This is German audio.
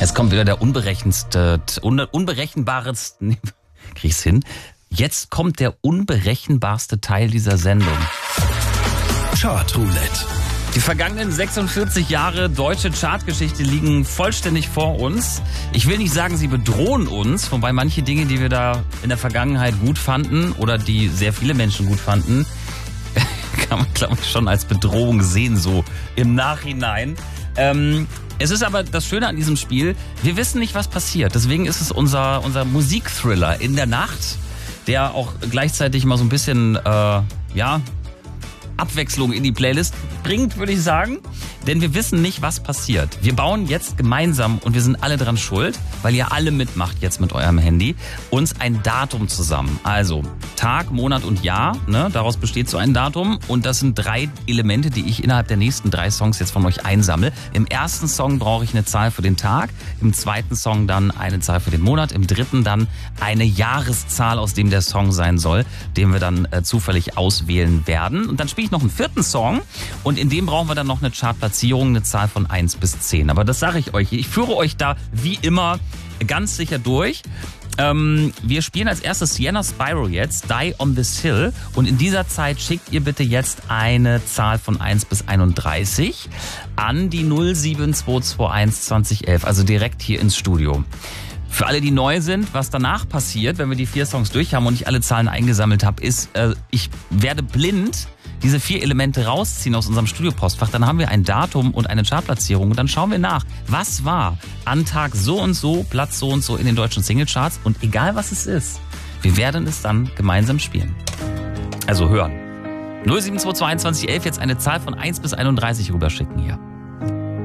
Es kommt wieder der unberechenbarste, krieg ich's hin? Jetzt kommt der unberechenbarste Teil dieser Sendung. Chartroulette. Die vergangenen 46 Jahre deutsche Chartgeschichte liegen vollständig vor uns. Ich will nicht sagen, sie bedrohen uns, wobei manche Dinge, die wir da in der Vergangenheit gut fanden oder die sehr viele Menschen gut fanden, kann man, glaube ich, schon als Bedrohung sehen, so im Nachhinein. Es ist aber das Schöne an diesem Spiel, wir wissen nicht, was passiert. Deswegen ist es unser Musikthriller in der Nacht, der auch gleichzeitig mal so ein bisschen, Abwechslung in die Playlist bringt, würde ich sagen. Denn wir wissen nicht, was passiert. Wir bauen jetzt gemeinsam, und wir sind alle dran schuld, weil ihr alle mitmacht jetzt mit eurem Handy, uns ein Datum zusammen. Also Tag, Monat und Jahr, ne? Daraus besteht so ein Datum. Und das sind 3 Elemente, die ich innerhalb der nächsten 3 Songs jetzt von euch einsammle. Im ersten Song brauche ich eine Zahl für den Tag, im zweiten Song dann eine Zahl für den Monat, im dritten dann eine Jahreszahl, aus dem der Song sein soll, den wir dann zufällig auswählen werden. Und dann spiele ich noch einen 4. Song, und in dem brauchen wir dann noch eine Chartplatzierung, eine Zahl von 1 bis 10. Aber das sage ich euch. Ich führe euch da wie immer ganz sicher durch. Wir spielen als erstes Sienna Spyro jetzt, Die on This Hill. Und in dieser Zeit schickt ihr bitte jetzt eine Zahl von 1 bis 31 an die 07221 2011, also direkt hier ins Studio. Für alle, die neu sind, was danach passiert, wenn wir die 4 Songs durch haben und ich alle Zahlen eingesammelt habe, ist, ich werde blind diese 4 Elemente rausziehen aus unserem Studiopostfach. Dann haben wir ein Datum und eine Chartplatzierung und dann schauen wir nach, was war an Tag so und so, Platz so und so in den deutschen Singlecharts, und egal was es ist, wir werden es dann gemeinsam spielen. Also hören. 07221 11 jetzt eine Zahl von 1 bis 31 rüberschicken hier.